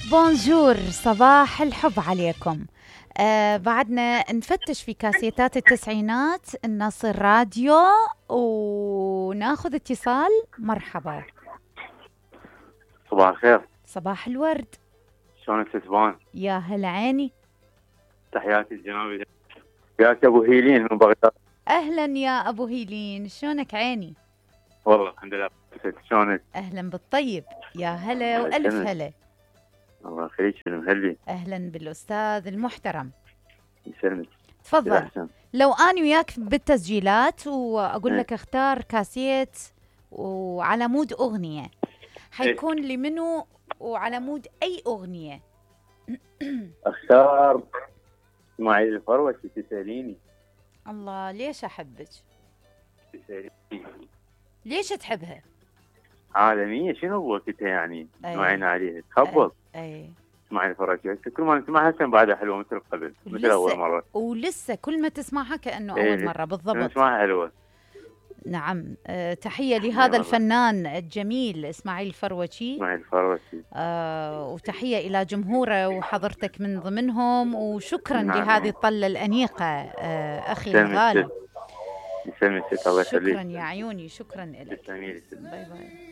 بونجور، صباح الحب عليكم. بعدنا نفتش في كاسيتات التسعينات، نصل راديو وناخذ اتصال. مرحبا. صباح الخير. صباح الورد. شلونك ستبان؟ يا هلا عيني. تحياتي الجنابي. ياك ابو هيلين من بغداد. اهلا يا ابو هيلين، شلونك عيني؟ والله الحمد لله. شلونك؟ اهلا بالطيب. يا هلا والف هلا. الله يخليك. مهلي. اهلا بالاستاذ المحترم. يسلمك. تفضل. لو اني وياك بالتسجيلات واقول لك اختار كاسيت وعلى مود اغنيه، حيكون لي منو وعلى مود اي اغنيه؟ اختار اسماعيل الفروشي. تساليني. الله، ليش احبك؟ تساليني. ليش تحبها؟ عالميه، شنو وقتها يعني؟ نوعين عليها تخبط. اي اسماعيل الفروشي كل ما نسمعها هسه بعدها حلوه مثل قبل، مثل اول مره. ولسه كل ما تسمعها كانه اول مره بالضبط. نسمعها حلوه. نعم. تحية لهذا الفنان الجميل إسماعيل الفروشي. إسماعيل الفروشي. وتحية إلى جمهوره وحضرتك من ضمنهم، وشكرا لهذه الطلة الأنيقة أخي الغالي. يسلمك. الله يخليك. شكرا يا عيوني، شكرا لك. باي باي.